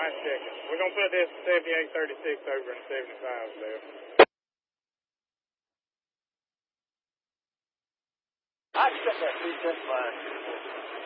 line checking. We're going to put this 7836 over in 75 there. I accept that 3 cent line.